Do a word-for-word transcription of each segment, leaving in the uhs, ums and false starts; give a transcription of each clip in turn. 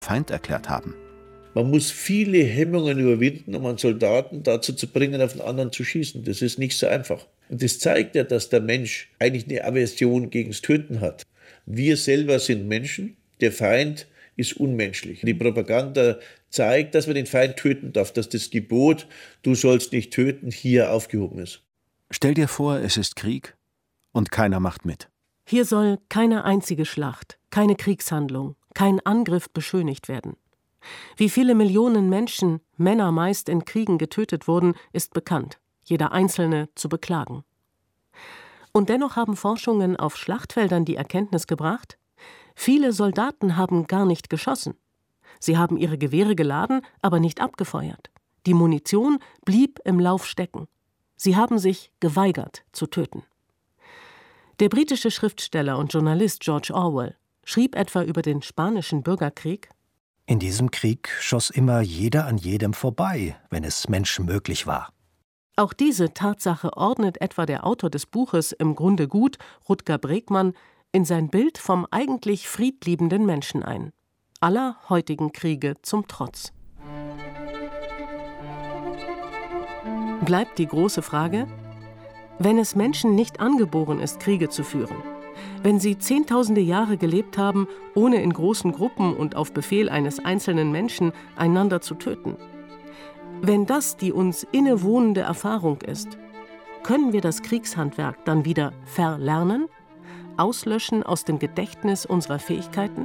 Feind erklärt haben. Man muss viele Hemmungen überwinden, um einen Soldaten dazu zu bringen, auf den anderen zu schießen. Das ist nicht so einfach. Und das zeigt ja, dass der Mensch eigentlich eine Aversion gegen das Töten hat. Wir selber sind Menschen, der Feind ist unmenschlich. Die Propaganda zeigt, dass man den Feind töten darf, dass das Gebot, du sollst nicht töten, hier aufgehoben ist. Stell dir vor, es ist Krieg und keiner macht mit. Hier soll keine einzige Schlacht, keine Kriegshandlung, kein Angriff beschönigt werden. Wie viele Millionen Menschen, Männer meist in Kriegen getötet wurden, ist bekannt, jeder Einzelne zu beklagen. Und dennoch haben Forschungen auf Schlachtfeldern die Erkenntnis gebracht, viele Soldaten haben gar nicht geschossen. Sie haben ihre Gewehre geladen, aber nicht abgefeuert. Die Munition blieb im Lauf stecken. Sie haben sich geweigert zu töten. Der britische Schriftsteller und Journalist George Orwell schrieb etwa über den spanischen Bürgerkrieg: In diesem Krieg schoss immer jeder an jedem vorbei, wenn es menschenmöglich war. Auch diese Tatsache ordnet etwa der Autor des Buches Im Grunde gut, Rutger Bregmann, in sein Bild vom eigentlich friedliebenden Menschen ein. Aller heutigen Kriege zum Trotz. Bleibt die große Frage: Wenn es Menschen nicht angeboren ist, Kriege zu führen, wenn sie zehntausende Jahre gelebt haben, ohne in großen Gruppen und auf Befehl eines einzelnen Menschen einander zu töten, wenn das die uns innewohnende Erfahrung ist, können wir das Kriegshandwerk dann wieder verlernen, auslöschen aus dem Gedächtnis unserer Fähigkeiten?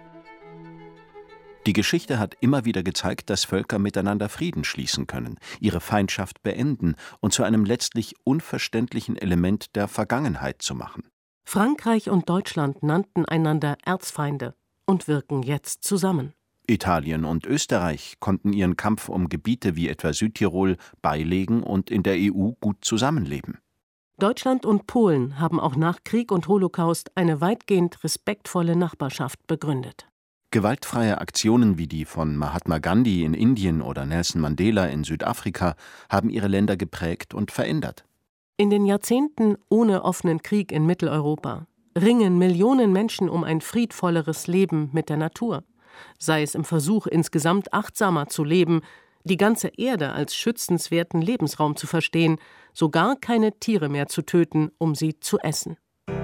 Die Geschichte hat immer wieder gezeigt, dass Völker miteinander Frieden schließen können, ihre Feindschaft beenden und zu einem letztlich unverständlichen Element der Vergangenheit zu machen. Frankreich und Deutschland nannten einander Erzfeinde und wirken jetzt zusammen. Italien und Österreich konnten ihren Kampf um Gebiete wie etwa Südtirol beilegen und in der E U gut zusammenleben. Deutschland und Polen haben auch nach Krieg und Holocaust eine weitgehend respektvolle Nachbarschaft begründet. Gewaltfreie Aktionen wie die von Mahatma Gandhi in Indien oder Nelson Mandela in Südafrika haben ihre Länder geprägt und verändert. In den Jahrzehnten ohne offenen Krieg in Mitteleuropa ringen Millionen Menschen um ein friedvolleres Leben mit der Natur, sei es im Versuch, insgesamt achtsamer zu leben, die ganze Erde als schützenswerten Lebensraum zu verstehen, sogar keine Tiere mehr zu töten, um sie zu essen.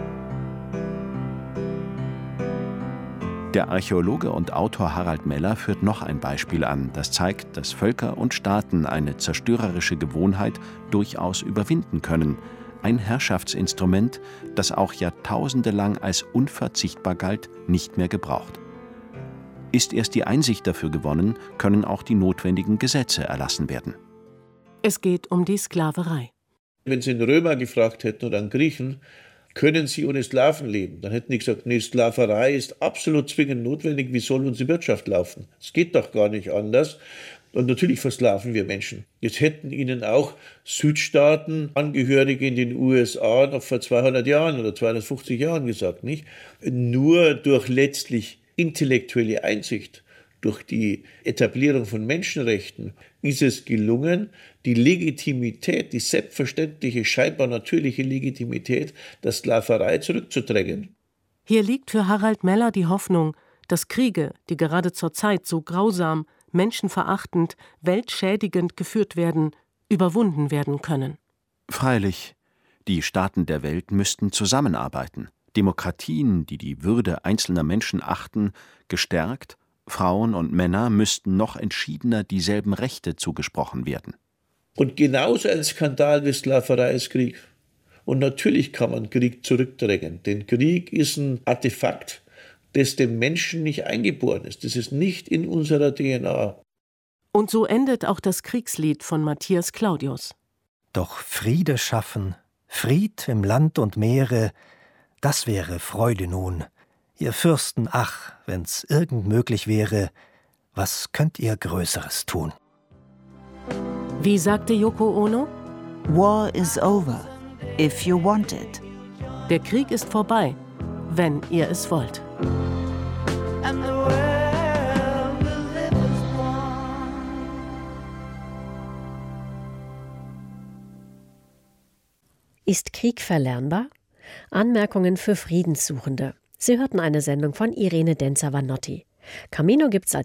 Der Archäologe und Autor Harald Meller führt noch ein Beispiel an, das zeigt, dass Völker und Staaten eine zerstörerische Gewohnheit durchaus überwinden können. Ein Herrschaftsinstrument, das auch Jahrtausende lang als unverzichtbar galt, nicht mehr gebraucht. Ist erst die Einsicht dafür gewonnen, können auch die notwendigen Gesetze erlassen werden. Es geht um die Sklaverei. Wenn Sie einen Römer gefragt hätten oder einen Griechen, können Sie ohne Sklaven leben? Dann hätten die gesagt, nee, Sklaverei ist absolut zwingend notwendig, wie soll unsere Wirtschaft laufen? Es geht doch gar nicht anders. Und natürlich versklaven wir Menschen. Jetzt hätten Ihnen auch Südstaaten, Angehörige in den U S A noch vor zweihundert Jahren oder zweihundertfünfzig Jahren gesagt, nicht? Nur durch letztlich intellektuelle Einsicht, durch die Etablierung von Menschenrechten ist es gelungen, die Legitimität, die selbstverständliche, scheinbar natürliche Legitimität der Sklaverei zurückzudrängen. Hier liegt für Harald Meller die Hoffnung, dass Kriege, die gerade zur Zeit so grausam, menschenverachtend, weltschädigend geführt werden, überwunden werden können. Freilich, die Staaten der Welt müssten zusammenarbeiten. Demokratien, die die Würde einzelner Menschen achten, gestärkt, Frauen und Männer müssten noch entschiedener dieselben Rechte zugesprochen werden. Und genauso ein Skandal wie Sklaverei ist Krieg. Und natürlich kann man Krieg zurückdrängen, denn Krieg ist ein Artefakt, das dem Menschen nicht eingeboren ist. Das ist nicht in unserer D N A. Und so endet auch das Kriegslied von Matthias Claudius. Doch Friede schaffen, Fried im Land und Meere, das wäre Freude nun. Ihr Fürsten, ach, wenn's irgend möglich wäre, was könnt ihr Größeres tun? Wie sagte Yoko Ono? War is over, if you want it. Der Krieg ist vorbei, wenn ihr es wollt. Ist Krieg verlernbar? Anmerkungen für Friedenssuchende. Sie hörten eine Sendung von Irene Denzer-Vanotti. Camino gibt's als